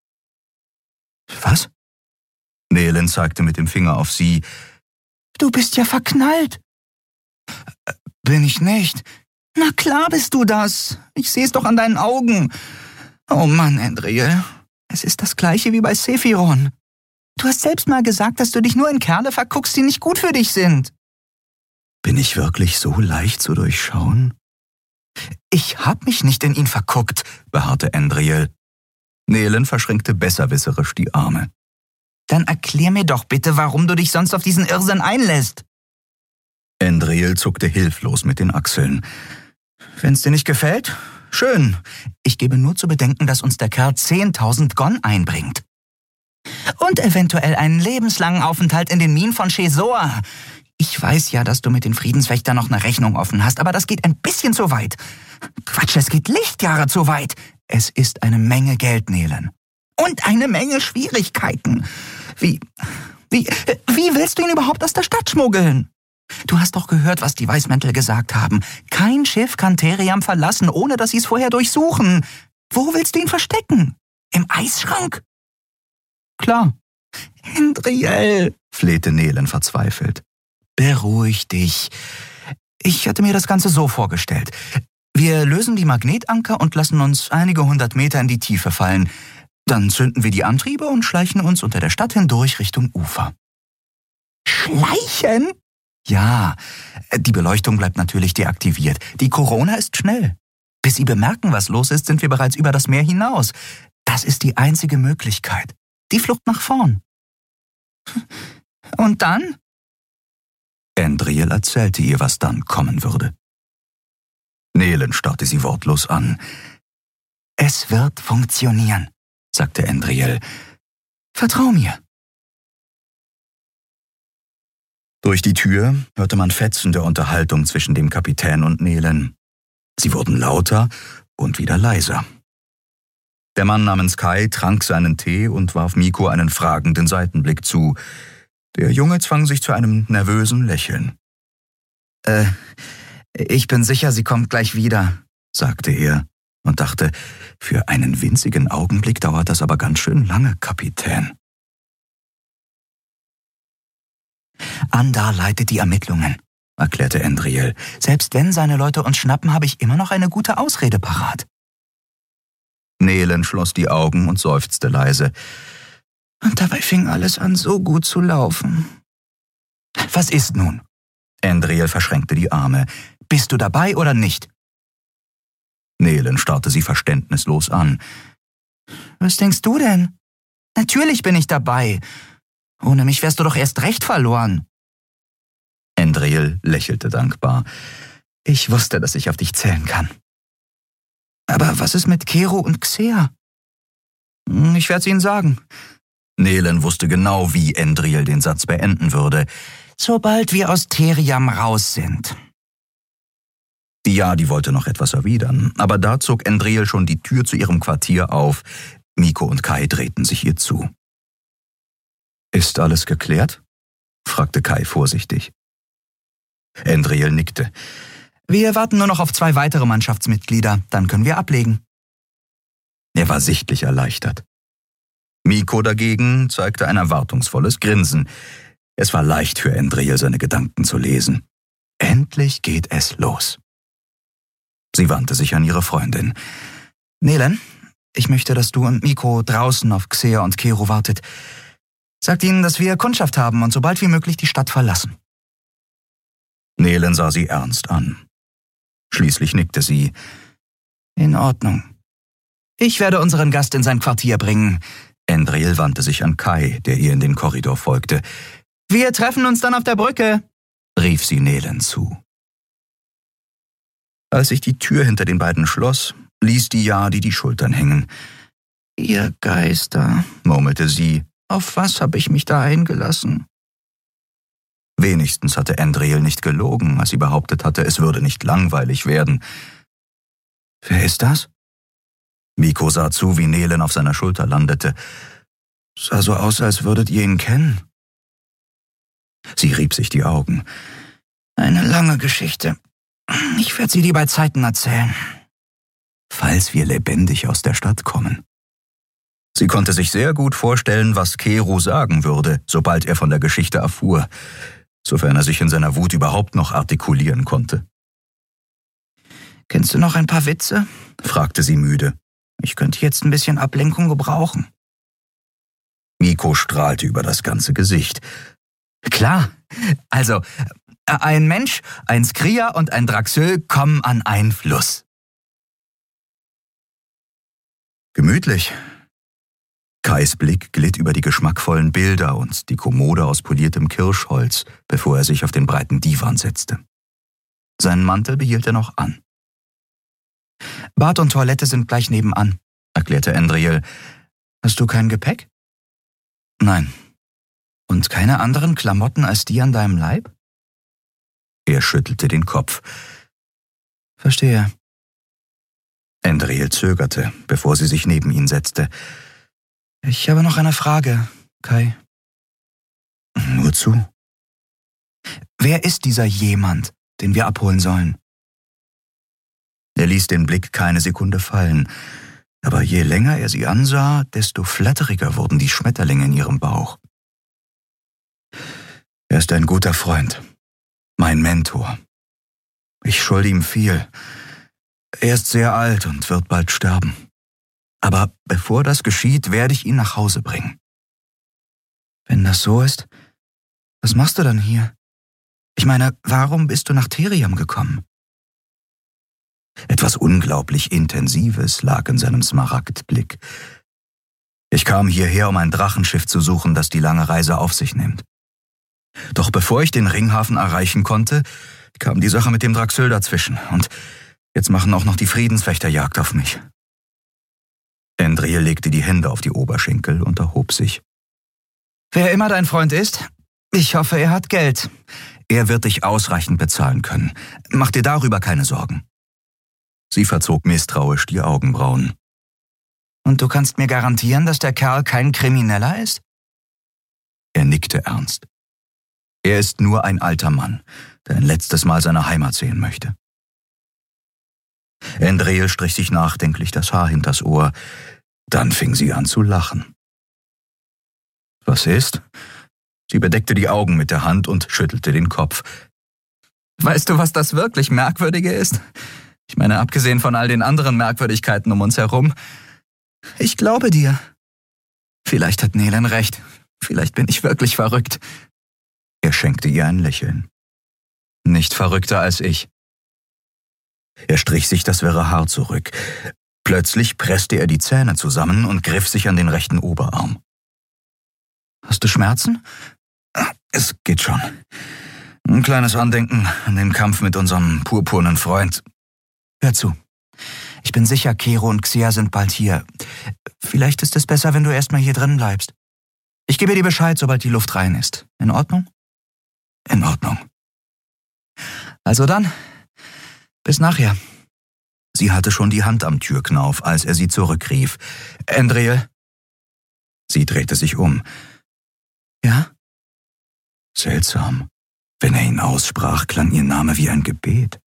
Was? Nelen zeigte mit dem Finger auf sie. Du bist ja verknallt. Bin ich nicht? Na klar bist du das. Ich sehe es doch an deinen Augen. Oh Mann, Endriel. Es ist das Gleiche wie bei Sephiron. Du hast selbst mal gesagt, dass du dich nur in Kerle verguckst, die nicht gut für dich sind. Bin ich wirklich so leicht zu durchschauen? Ich hab mich nicht in ihn verguckt, beharrte Endriel. Nelen verschränkte besserwisserisch die Arme. Dann erklär mir doch bitte, warum du dich sonst auf diesen Irrsinn einlässt. Endriel zuckte hilflos mit den Achseln. Wenn's dir nicht gefällt? Schön. Ich gebe nur zu bedenken, dass uns der Kerl zehntausend Gon einbringt. Und eventuell einen lebenslangen Aufenthalt in den Minen von Chesor. Ich weiß ja, dass du mit den Friedenswächtern noch eine Rechnung offen hast, aber das geht ein bisschen zu weit. Quatsch, es geht Lichtjahre zu weit. Es ist eine Menge Geld, Nelen. Und eine Menge Schwierigkeiten. Wie, wie, wie willst du ihn überhaupt aus der Stadt schmuggeln? Du hast doch gehört, was die Weißmäntel gesagt haben. Kein Schiff kann Theriam verlassen, ohne dass sie es vorher durchsuchen. Wo willst du ihn verstecken? Im Eisschrank? Klar. Endriel, flehte Nelen verzweifelt. Beruhig dich. Ich hatte mir das Ganze so vorgestellt. Wir lösen die Magnetanker und lassen uns einige hundert Meter in die Tiefe fallen. Dann zünden wir die Antriebe und schleichen uns unter der Stadt hindurch Richtung Ufer. Schleichen? Ja, die Beleuchtung bleibt natürlich deaktiviert. Die Corona ist schnell. Bis sie bemerken, was los ist, sind wir bereits über das Meer hinaus. Das ist die einzige Möglichkeit. Die Flucht nach vorn. Und dann? Endriel erzählte ihr, was dann kommen würde. Nelen starrte sie wortlos an. Es wird funktionieren, sagte Endriel. Vertrau mir. Durch die Tür hörte man Fetzen der Unterhaltung zwischen dem Kapitän und Nelen. Sie wurden lauter und wieder leiser. Der Mann namens Kai trank seinen Tee und warf Miko einen fragenden Seitenblick zu. Der Junge zwang sich zu einem nervösen Lächeln. Äh, ich bin sicher, sie kommt gleich wieder, sagte er und dachte, für einen winzigen Augenblick dauert das aber ganz schön lange, Kapitän. Andar leitet die Ermittlungen, erklärte Endriel. Selbst wenn seine Leute uns schnappen, habe ich immer noch eine gute Ausrede parat. Nelen schloss die Augen und seufzte leise. Und dabei fing alles an, so gut zu laufen. Was ist nun? Endriel verschränkte die Arme. Bist du dabei oder nicht? Nelen starrte sie verständnislos an. Was denkst du denn? Natürlich bin ich dabei. Ohne mich wärst du doch erst recht verloren. Endriel lächelte dankbar. Ich wusste, dass ich auf dich zählen kann. Aber was ist mit Kero und Xer? Ich werde es ihnen sagen. Nelen wusste genau, wie Endriel den Satz beenden würde. Sobald wir aus Theriam raus sind. Die Jadi wollte noch etwas erwidern, aber da zog Endriel schon die Tür zu ihrem Quartier auf. Miko und Kai drehten sich ihr zu. »Ist alles geklärt?« fragte Kai vorsichtig. Endriel nickte. »Wir warten nur noch auf zwei weitere Mannschaftsmitglieder, dann können wir ablegen.« Er war sichtlich erleichtert. Miko dagegen zeigte ein erwartungsvolles Grinsen. Es war leicht für Endriel, seine Gedanken zu lesen. Endlich geht es los. Sie wandte sich an ihre Freundin. »Nelen, ich möchte, dass du und Miko draußen auf Xer und Kero wartet. Sagt ihnen, dass wir Kundschaft haben und so bald wie möglich die Stadt verlassen.« Nelen sah sie ernst an. Schließlich nickte sie. In Ordnung. Ich werde unseren Gast in sein Quartier bringen. Endril wandte sich an Kai, der ihr in den Korridor folgte. Wir treffen uns dann auf der Brücke, rief sie Nelen zu. Als sich die Tür hinter den beiden schloss, ließ die Yadi die Schultern hängen. Ihr Geister, murmelte sie. Auf was habe ich mich da eingelassen? Wenigstens hatte Endril nicht gelogen, als sie behauptet hatte, es würde nicht langweilig werden. Wer ist das? Miko sah zu, wie Nelen auf seiner Schulter landete. Sah so aus, als würdet ihr ihn kennen. Sie rieb sich die Augen. Eine lange Geschichte. Ich werde sie dir bei Zeiten erzählen. Falls wir lebendig aus der Stadt kommen. Sie konnte sich sehr gut vorstellen, was Kero sagen würde, sobald er von der Geschichte erfuhr, sofern er sich in seiner Wut überhaupt noch artikulieren konnte. »Kennst du noch ein paar Witze?« fragte sie müde. »Ich könnte jetzt ein bisschen Ablenkung gebrauchen.« Miko strahlte über das ganze Gesicht. »Klar, also, ein Mensch, ein Skria und ein Draxöl kommen an einen Fluss.« Gemütlich. Kais Blick glitt über die geschmackvollen Bilder und die Kommode aus poliertem Kirschholz, bevor er sich auf den breiten Divan setzte. Seinen Mantel behielt er noch an. »Bad und Toilette sind gleich nebenan«, erklärte Endril. »Hast du kein Gepäck?« »Nein.« »Und keine anderen Klamotten als die an deinem Leib?« Er schüttelte den Kopf. »Verstehe.« Endril zögerte, bevor sie sich neben ihn setzte. »Ich habe noch eine Frage, Kai.« »Nur zu.« »Wer ist dieser jemand, den wir abholen sollen?« Er ließ den Blick keine Sekunde fallen, aber je länger er sie ansah, desto flatteriger wurden die Schmetterlinge in ihrem Bauch. Er ist ein guter Freund, mein Mentor. Ich schulde ihm viel. Er ist sehr alt und wird bald sterben. Aber bevor das geschieht, werde ich ihn nach Hause bringen. Wenn das so ist, was machst du dann hier? Ich meine, warum bist du nach Theriam gekommen? Etwas unglaublich Intensives lag in seinem Smaragdblick. Ich kam hierher, um ein Drachenschiff zu suchen, das die lange Reise auf sich nimmt. Doch bevor ich den Ringhafen erreichen konnte, kam die Sache mit dem Draxöl dazwischen und jetzt machen auch noch die Friedenswächter Jagd auf mich. Endril legte die Hände auf die Oberschenkel und erhob sich. »Wer immer dein Freund ist, ich hoffe, er hat Geld. Er wird dich ausreichend bezahlen können. Mach dir darüber keine Sorgen.« Sie verzog misstrauisch die Augenbrauen. »Und du kannst mir garantieren, dass der Kerl kein Krimineller ist?« Er nickte ernst. Er ist nur ein alter Mann, der ein letztes Mal seine Heimat sehen möchte. Endril strich sich nachdenklich das Haar hinters Ohr. Dann fing sie an zu lachen. »Was ist?« Sie bedeckte die Augen mit der Hand und schüttelte den Kopf. »Weißt du, was das wirklich Merkwürdige ist? Ich meine, abgesehen von all den anderen Merkwürdigkeiten um uns herum. Ich glaube dir. Vielleicht hat Nelen recht. Vielleicht bin ich wirklich verrückt.« Er schenkte ihr ein Lächeln. »Nicht verrückter als ich.« Er strich sich das wirre Haar zurück. Plötzlich presste er die Zähne zusammen und griff sich an den rechten Oberarm. »Hast du Schmerzen?« »Es geht schon. Ein kleines Andenken an den Kampf mit unserem purpurnen Freund.« »Hör zu. Ich bin sicher, Kero und Xia sind bald hier. Vielleicht ist es besser, wenn du erstmal hier drin bleibst. Ich gebe dir Bescheid, sobald die Luft rein ist. In Ordnung?« »In Ordnung.« »Also dann, bis nachher.« Sie hatte schon die Hand am Türknauf, als er sie zurückrief. »Endril?« Sie drehte sich um. »Ja?« Seltsam. Wenn er ihn aussprach, klang ihr Name wie ein Gebet.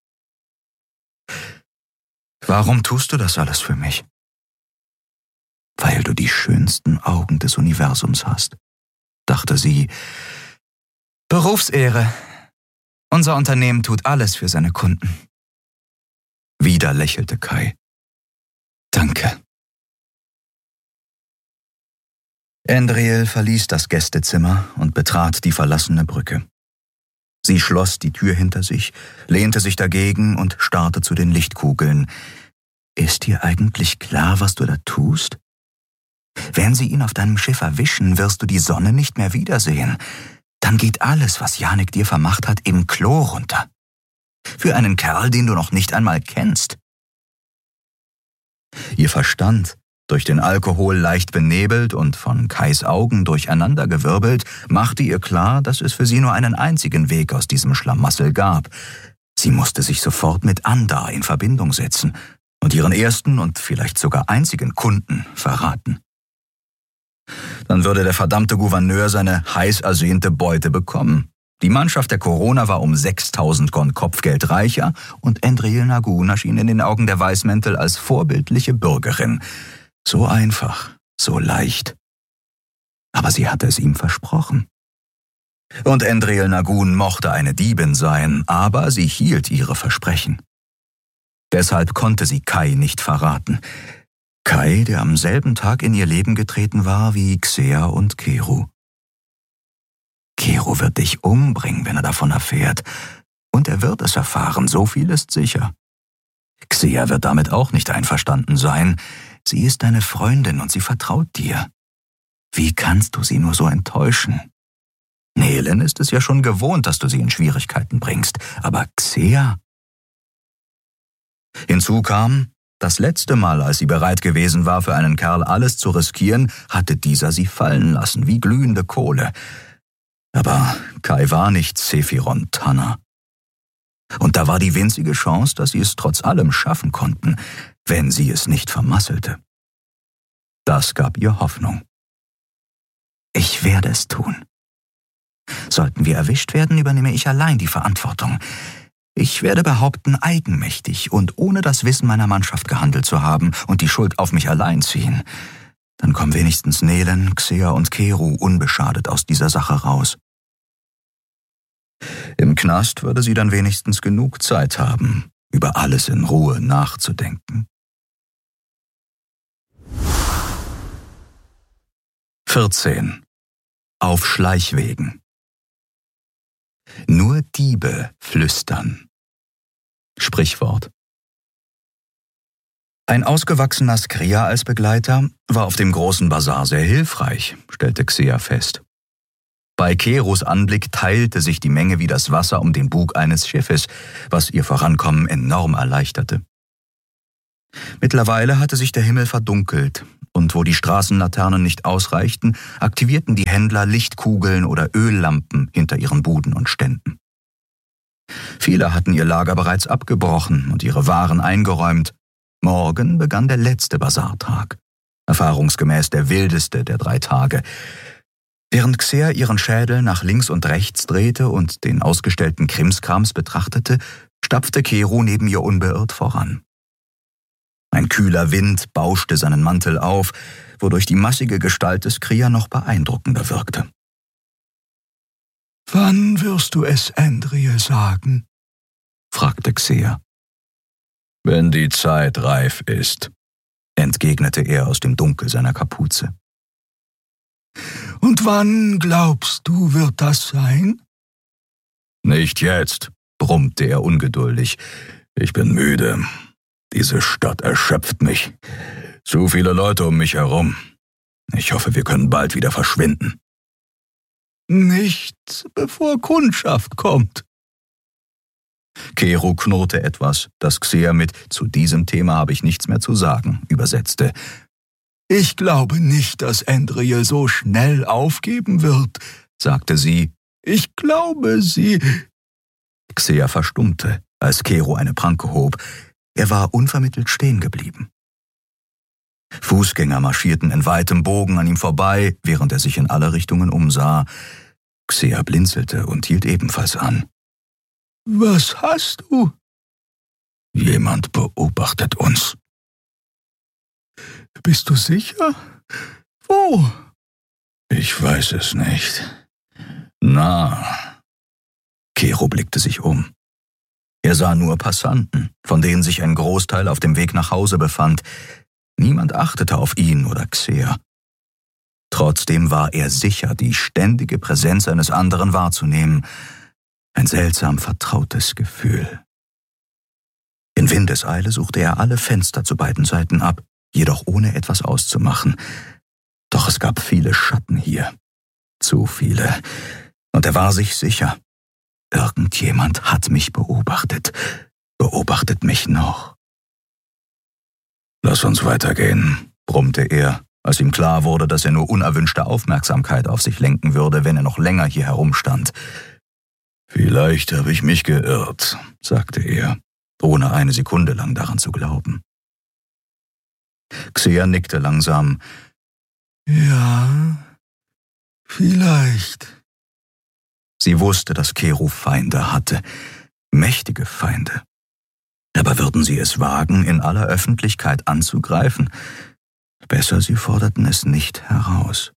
»Warum tust du das alles für mich?« »Weil du die schönsten Augen des Universums hast«, dachte sie. »Berufsehre. Unser Unternehmen tut alles für seine Kunden.« Wieder lächelte Kai. »Danke.« Endril verließ das Gästezimmer und betrat die verlassene Brücke. Sie schloss die Tür hinter sich, lehnte sich dagegen und starrte zu den Lichtkugeln. Ist dir eigentlich klar, was du da tust? Wenn sie ihn auf deinem Schiff erwischen, wirst du die Sonne nicht mehr wiedersehen. Dann geht alles, was Janek dir vermacht hat, im Klo runter. Für einen Kerl, den du noch nicht einmal kennst. Ihr Verstand, durch den Alkohol leicht benebelt und von Kais Augen durcheinandergewirbelt, machte ihr klar, dass es für sie nur einen einzigen Weg aus diesem Schlamassel gab. Sie musste sich sofort mit Andar in Verbindung setzen und ihren ersten und vielleicht sogar einzigen Kunden verraten. Dann würde der verdammte Gouverneur seine heiß ersehnte Beute bekommen. Die Mannschaft der Corona war um sechstausend Gon Kopfgeld reicher und Endriel Nagun erschien in den Augen der Weißmäntel als vorbildliche Bürgerin. So einfach, so leicht. Aber sie hatte es ihm versprochen. Und Endriel Nagun mochte eine Diebin sein, aber sie hielt ihre Versprechen. Deshalb konnte sie Kai nicht verraten. Kai, der am selben Tag in ihr Leben getreten war wie Xea und Keru. Keru wird dich umbringen, wenn er davon erfährt. Und er wird es erfahren, so viel ist sicher. Xea wird damit auch nicht einverstanden sein. Sie ist deine Freundin und sie vertraut dir. Wie kannst du sie nur so enttäuschen? Nelen ist es ja schon gewohnt, dass du sie in Schwierigkeiten bringst. Aber Xea? Hinzu kam, das letzte Mal, als sie bereit gewesen war, für einen Kerl alles zu riskieren, hatte dieser sie fallen lassen, wie glühende Kohle. Aber Kai war nicht Sephiron Tanner. Und da war die winzige Chance, dass sie es trotz allem schaffen konnten, wenn sie es nicht vermasselte. Das gab ihr Hoffnung. Ich werde es tun. Sollten wir erwischt werden, übernehme ich allein die Verantwortung. Ich werde behaupten, eigenmächtig und ohne das Wissen meiner Mannschaft gehandelt zu haben und die Schuld auf mich allein ziehen. Dann kommen wenigstens Nelen, Xea und Keru unbeschadet aus dieser Sache raus. Im Knast würde sie dann wenigstens genug Zeit haben, über alles in Ruhe nachzudenken. vierzehn. Auf Schleichwegen. Nur Diebe flüstern. Sprichwort. Ein ausgewachsener Skria als Begleiter war auf dem großen Basar sehr hilfreich, stellte Xea fest. Bei Kerus Anblick teilte sich die Menge wie das Wasser um den Bug eines Schiffes, was ihr Vorankommen enorm erleichterte. Mittlerweile hatte sich der Himmel verdunkelt, und wo die Straßenlaternen nicht ausreichten, aktivierten die Händler Lichtkugeln oder Öllampen hinter ihren Buden und Ständen. Viele hatten ihr Lager bereits abgebrochen und ihre Waren eingeräumt. Morgen begann der letzte Basartag, erfahrungsgemäß der wildeste der drei Tage. Während Xea ihren Schädel nach links und rechts drehte und den ausgestellten Krimskrams betrachtete, stapfte Keru neben ihr unbeirrt voran. Ein kühler Wind bauschte seinen Mantel auf, wodurch die massige Gestalt des Kria noch beeindruckender wirkte. »Wann wirst du es Endriel sagen?« fragte Xea. »Wenn die Zeit reif ist«, entgegnete er aus dem Dunkel seiner Kapuze. »Und wann, glaubst du, wird das sein?« »Nicht jetzt«, brummte er ungeduldig. »Ich bin müde. Diese Stadt erschöpft mich. Zu viele Leute um mich herum. Ich hoffe, wir können bald wieder verschwinden.« »Nicht, bevor Kundschaft kommt.« Keru knurrte etwas, das Xea mit »zu diesem Thema habe ich nichts mehr zu sagen« übersetzte. »Ich glaube nicht, dass Endriel so schnell aufgeben wird«, sagte sie. »Ich glaube, sie...« Xea verstummte, als Keru eine Pranke hob. Er war unvermittelt stehen geblieben. Fußgänger marschierten in weitem Bogen an ihm vorbei, während er sich in alle Richtungen umsah. Xea blinzelte und hielt ebenfalls an. »Was hast du?« »Jemand beobachtet uns.« »Bist du sicher? Wo?« »Ich weiß es nicht. Na.« Keru blickte sich um. Er sah nur Passanten, von denen sich ein Großteil auf dem Weg nach Hause befand. Niemand achtete auf ihn oder Xea. Trotzdem war er sicher, die ständige Präsenz eines anderen wahrzunehmen. Ein seltsam vertrautes Gefühl. In Windeseile suchte er alle Fenster zu beiden Seiten ab, jedoch ohne etwas auszumachen. Doch es gab viele Schatten hier. Zu viele. Und er war sich sicher, irgendjemand hat mich beobachtet, beobachtet mich noch. »Lass uns weitergehen«, brummte er, als ihm klar wurde, dass er nur unerwünschte Aufmerksamkeit auf sich lenken würde, wenn er noch länger hier herumstand. »Vielleicht habe ich mich geirrt«, sagte er, ohne eine Sekunde lang daran zu glauben. Xea nickte langsam. »Ja, vielleicht.« Sie wusste, dass Kero Feinde hatte, mächtige Feinde. Aber würden sie es wagen, in aller Öffentlichkeit anzugreifen? Besser, sie forderten es nicht heraus.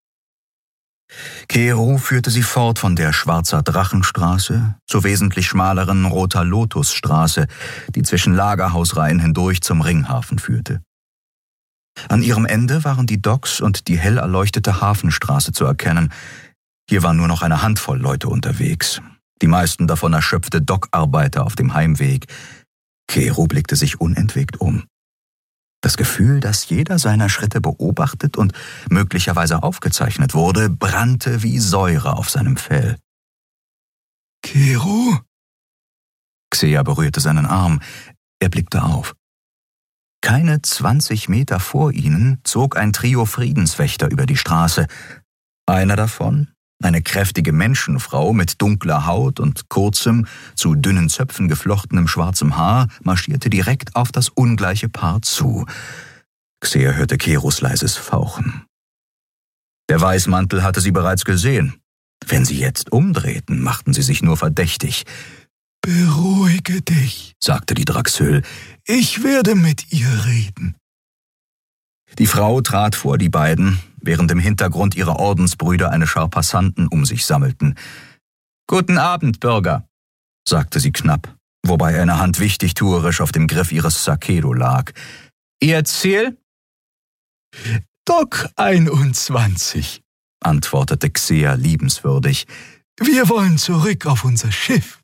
Kero führte sie fort von der Schwarzer Drachenstraße zur wesentlich schmaleren Roter Lotusstraße, die zwischen Lagerhausreihen hindurch zum Ringhafen führte. An ihrem Ende waren die Docks und die hell erleuchtete Hafenstraße zu erkennen. Hier war nur noch eine Handvoll Leute unterwegs, die meisten davon erschöpfte Dockarbeiter auf dem Heimweg. Kero blickte sich unentwegt um. Das Gefühl, dass jeder seiner Schritte beobachtet und möglicherweise aufgezeichnet wurde, brannte wie Säure auf seinem Fell. »Kero?« Xea berührte seinen Arm. Er blickte auf. Keine zwanzig Meter vor ihnen zog ein Trio Friedenswächter über die Straße. Einer davon, eine kräftige Menschenfrau mit dunkler Haut und kurzem, zu dünnen Zöpfen geflochtenem schwarzem Haar, marschierte direkt auf das ungleiche Paar zu. Xea hörte Keros leises Fauchen. Der Weißmantel hatte sie bereits gesehen. Wenn sie jetzt umdrehten, machten sie sich nur verdächtig. »Beruhige dich«, sagte die Draxül. »Ich werde mit ihr reden.« Die Frau trat vor die beiden, während im Hintergrund ihre Ordensbrüder eine Schar Passanten um sich sammelten. »Guten Abend, Bürger«, sagte sie knapp, wobei eine Hand wichtigtuerisch auf dem Griff ihres Sakedo lag. »Ihr Ziel?« »Dock einundzwanzig«, antwortete Xea liebenswürdig. »Wir wollen zurück auf unser Schiff.«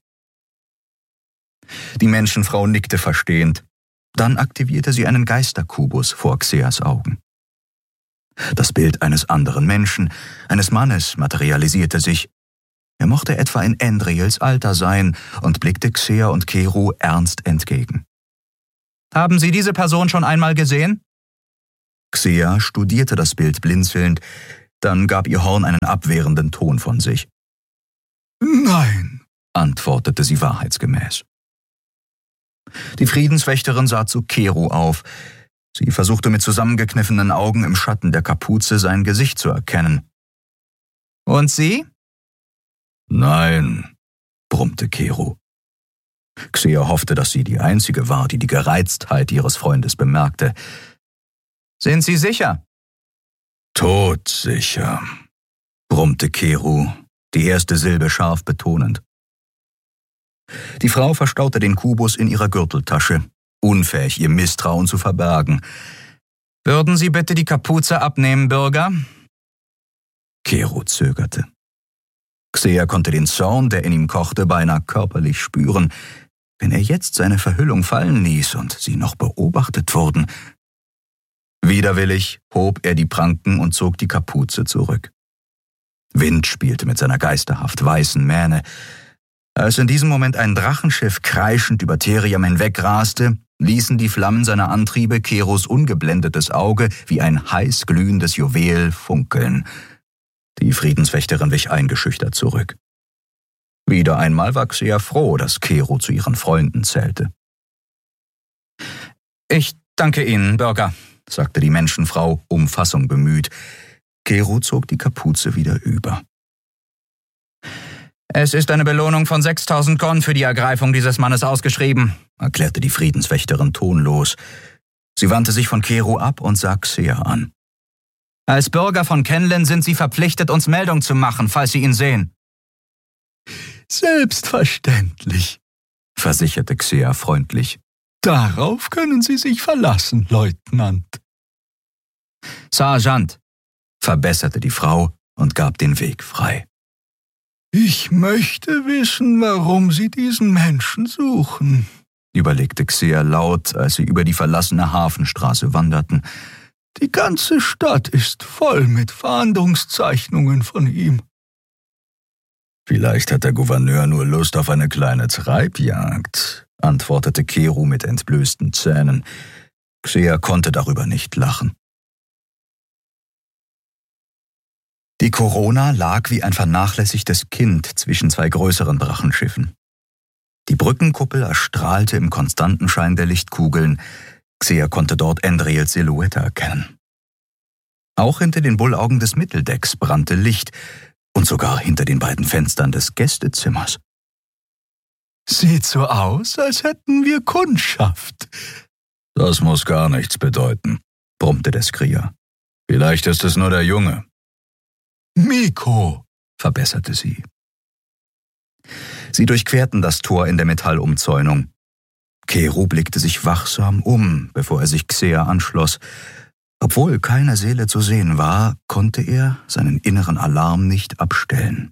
Die Menschenfrau nickte verstehend. Dann aktivierte sie einen Geisterkubus vor Xeas Augen. Das Bild eines anderen Menschen, eines Mannes, materialisierte sich. Er mochte etwa in Endriels Alter sein und blickte Xea und Kero ernst entgegen. »Haben Sie diese Person schon einmal gesehen?« Xea studierte das Bild blinzelnd, dann gab ihr Horn einen abwehrenden Ton von sich. »Nein«, antwortete sie wahrheitsgemäß. Die Friedenswächterin sah zu Kero auf. Sie versuchte mit zusammengekniffenen Augen im Schatten der Kapuze sein Gesicht zu erkennen. »Und Sie?« »Nein«, brummte Kero. Xea hoffte, dass sie die Einzige war, die die Gereiztheit ihres Freundes bemerkte. »Sind Sie sicher?« »Todsicher«, brummte Kero, die erste Silbe scharf betonend. Die Frau verstaute den Kubus in ihrer Gürteltasche, unfähig, ihr Misstrauen zu verbergen. »Würden Sie bitte die Kapuze abnehmen, Bürger?« Kero zögerte. Xea konnte den Zorn, der in ihm kochte, beinahe körperlich spüren, wenn er jetzt seine Verhüllung fallen ließ und sie noch beobachtet wurden. Widerwillig hob er die Pranken und zog die Kapuze zurück. Wind spielte mit seiner geisterhaft weißen Mähne. Als in diesem Moment ein Drachenschiff kreischend über Theriam hinwegraste, ließen die Flammen seiner Antriebe Keros ungeblendetes Auge wie ein heiß glühendes Juwel funkeln. Die Friedenswächterin wich eingeschüchtert zurück. Wieder einmal war Xea froh, dass Kero zu ihren Freunden zählte. »Ich danke Ihnen, Bürger«, sagte die Menschenfrau, um Fassung bemüht. Kero zog die Kapuze wieder über. »Es ist eine Belohnung von sechstausend Gon für die Ergreifung dieses Mannes ausgeschrieben«, erklärte die Friedenswächterin tonlos. Sie wandte sich von Kero ab und sah Xea an. »Als Bürger von Kenlen sind Sie verpflichtet, uns Meldung zu machen, falls Sie ihn sehen.« »Selbstverständlich«, versicherte Xea freundlich. »Darauf können Sie sich verlassen, Leutnant.« »Sergeant«, verbesserte die Frau und gab den Weg frei. »Ich möchte wissen, warum Sie diesen Menschen suchen«, überlegte Xea laut, als sie über die verlassene Hafenstraße wanderten. Die ganze Stadt ist voll mit Fahndungszeichnungen von ihm. Vielleicht hat der Gouverneur nur Lust auf eine kleine Treibjagd, antwortete Keru mit entblößten Zähnen. Xea konnte darüber nicht lachen. Die Corona lag wie ein vernachlässigtes Kind zwischen zwei größeren Drachenschiffen. Die Brückenkuppel erstrahlte im konstanten Schein der Lichtkugeln. Xea konnte dort Endriels Silhouette erkennen. Auch hinter den Bullaugen des Mitteldecks brannte Licht und sogar hinter den beiden Fenstern des Gästezimmers. Sieht so aus, als hätten wir Kundschaft. Das muss gar nichts bedeuten, brummte der Skrier. Vielleicht ist es nur der Junge. Miko, verbesserte sie. Sie durchquerten das Tor in der Metallumzäunung. Keru blickte sich wachsam um, bevor er sich Xea anschloss. Obwohl keine Seele zu sehen war, konnte er seinen inneren Alarm nicht abstellen.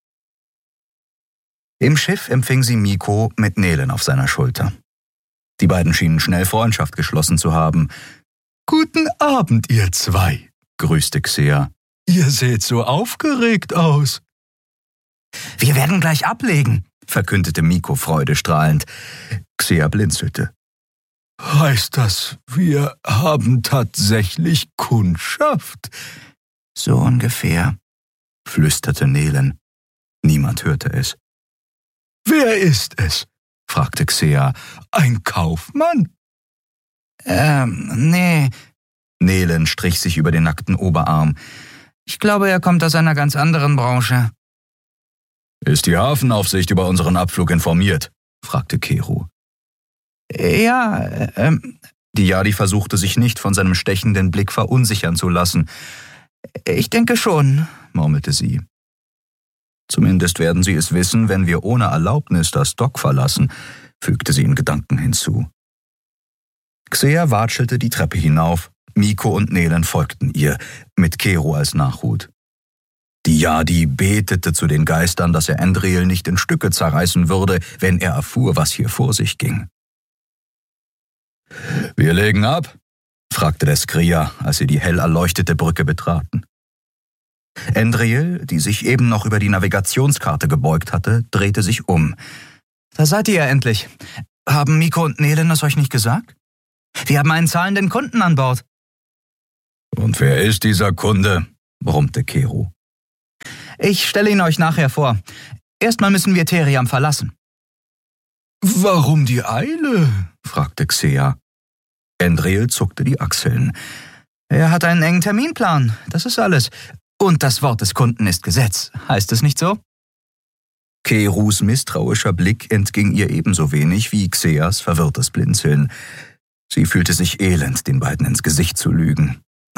Im Schiff empfing sie Miko mit Nelen auf seiner Schulter. Die beiden schienen schnell Freundschaft geschlossen zu haben. »Guten Abend, ihr zwei«, grüßte Xea. »Ihr seht so aufgeregt aus.« »Wir werden gleich ablegen«, verkündete Miko freudestrahlend. Xea blinzelte. »Heißt das, wir haben tatsächlich Kundschaft?« »So ungefähr«, flüsterte Nelen. Niemand hörte es. »Wer ist es?« fragte Xea. »Ein Kaufmann?« Ähm, nee.« Nelen strich sich über den nackten Oberarm. »Ich glaube, er kommt aus einer ganz anderen Branche.« »Ist die Hafenaufsicht über unseren Abflug informiert?« fragte Keru. »Ja, ähm...« Die Yadi versuchte sich nicht von seinem stechenden Blick verunsichern zu lassen. »Ich denke schon«, murmelte sie. »Zumindest werden sie es wissen, wenn wir ohne Erlaubnis das Dock verlassen«, fügte sie in Gedanken hinzu. Xea watschelte die Treppe hinauf. Miko und Nelen folgten ihr, mit Keru als Nachhut. Die Yadi betete zu den Geistern, dass er Endriel nicht in Stücke zerreißen würde, wenn er erfuhr, was hier vor sich ging. »Wir legen ab?« fragte der Skrier, als sie die hell erleuchtete Brücke betraten. Endriel, die sich eben noch über die Navigationskarte gebeugt hatte, drehte sich um. »Da seid ihr ja endlich. Haben Miko und Nelen es euch nicht gesagt? Wir haben einen zahlenden Kunden an Bord.« »Und wer ist dieser Kunde?« brummte Keru. »Ich stelle ihn euch nachher vor. Erstmal müssen wir Theriam verlassen.« »Warum die Eile?« fragte Xea. Endriel zuckte die Achseln. »Er hat einen engen Terminplan, das ist alles. Und das Wort des Kunden ist Gesetz, heißt es nicht so?« Kerus misstrauischer Blick entging ihr ebenso wenig wie Xeas verwirrtes Blinzeln. Sie fühlte sich elend, den beiden ins Gesicht zu lügen.